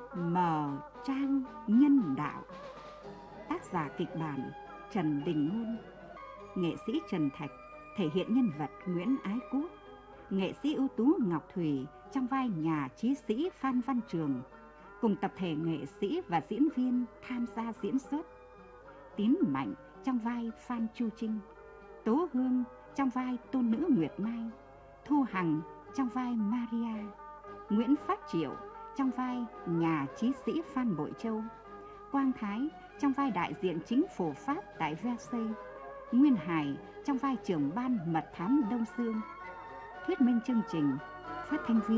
Mở trang nhân đạo. Tác giả kịch bản Trần Đình Ngôn. Nghệ sĩ Trần Thạch thể hiện nhân vật Nguyễn Ái Quốc. Nghệ sĩ ưu tú Ngọc Thủy trong vai nhà trí sĩ Phan Văn Trường, cùng tập thể nghệ sĩ và diễn viên tham gia diễn xuất. Tín Mạnh trong vai Phan Chu Trinh, Tố Hương trong vai tôn nữ Nguyệt Mai, Thu Hằng trong vai Maria, Nguyễn Phát Triệu trong vai nhà trí sĩ Phan Bội Châu, Quang Thái trong vai đại diện chính phủ Pháp tại Versailles, Nguyên Hải trong vai trưởng ban mật thám Đông Dương. Thuyết minh chương trình, phát thanh viên